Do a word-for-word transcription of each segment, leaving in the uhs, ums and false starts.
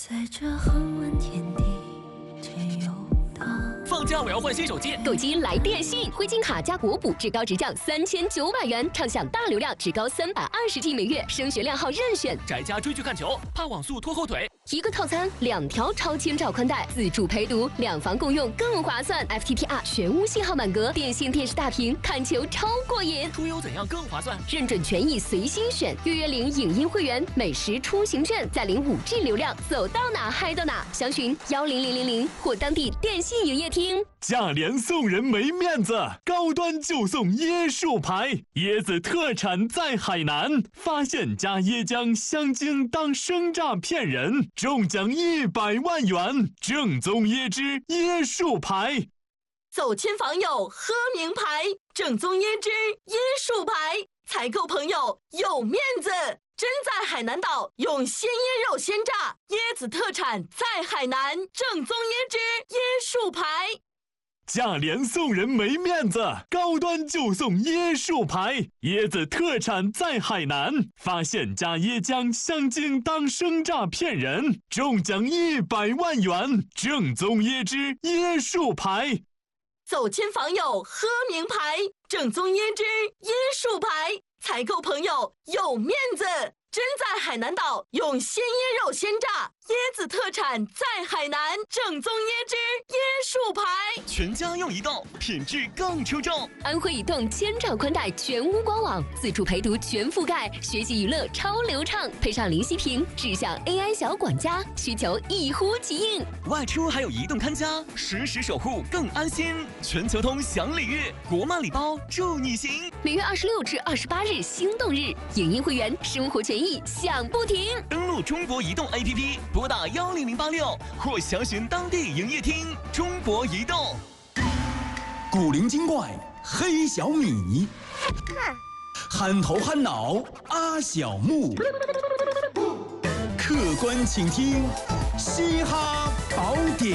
在这横问天地间游荡。 放假我要换新手机， 购机来电信，灰金卡加国补，至高直降三千九百元，畅享大流量，至高三百二十 G 每月，升学量号任选。 宅家追剧看球，怕网速拖后腿。 一个套餐，两条超千兆宽带，自助陪读，两房共用更划算。F T T R 全屋信号满格，电信电视大屏，看球超过瘾。 出游怎样更划算？ 认准权益随心选，月月领影音会员，每时出行券，再领五 G 流量，走到哪嗨到哪。详询幺零零零零或当地电信营业厅。 价廉送人没面子，高端就送椰树牌，椰子特产在海南，发现加椰浆香精当生榨骗人，中奖一百万元，正宗椰汁椰树牌。 走亲访友喝名牌，正宗椰汁椰树牌，采购朋友有面子。真在海南岛用鲜椰肉鲜榨，椰子特产在海南，正宗椰汁椰树牌。 价廉送人没面子，高端就送椰树牌，椰子特产在海南，发现加椰浆香精当生榨骗人，中奖一百万元，正宗椰汁椰树牌。 走亲访友喝名牌，正宗椰汁椰树牌，采购朋友有面子。真在海南岛用鲜椰肉鲜榨，椰子特产在海南，正宗椰汁椰树牌。 全家用移动，品质更出众。 安徽移动千兆宽带全屋官网，自助陪读全覆盖，学习娱乐超流畅，配上零息屏，智享 A I 小管家，需求一呼即应。 外出还有移动看家，实时守护更安心。全球通享礼遇，国漫礼包助你行。 每月二十六至二十八日心动日，影音会员生活权益享不停。 登录中国移动 A P P， 拨打幺零零八六或详询当地营业厅。中国移动。 古灵精怪黑小米，憨头憨脑阿小木，客观请听嘻哈宝典。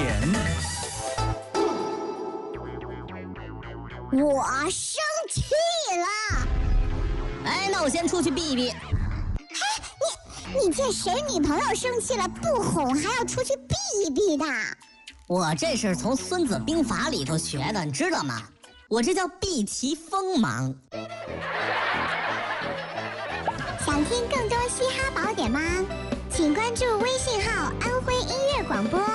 我生气了！ 哎，那我先出去避一避。 哎，你你见谁女朋友生气了不哄，还要出去避一避的？ 我这是从《孙子兵法》里头学的，你知道吗？我这叫避其锋芒。 想听更多嘻哈宝典吗？请关注微信号“安徽音乐广播”。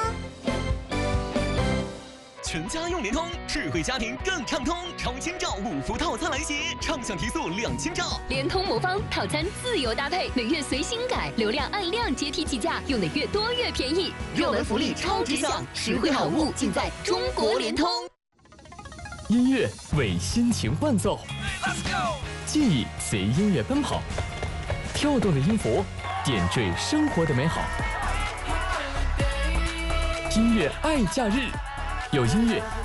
全家用联通，智慧家庭更畅通。超千兆五福套餐来袭，畅享提速两千兆。 联通魔方套餐自由搭配，每月随心改，流量按量阶梯起价，用的越多越便宜。热门福利超值享，实惠好物尽在中国联通。 音乐为心情伴奏，记忆随音乐奔跑，跳动的音符点缀生活的美好。音乐爱假日，有音乐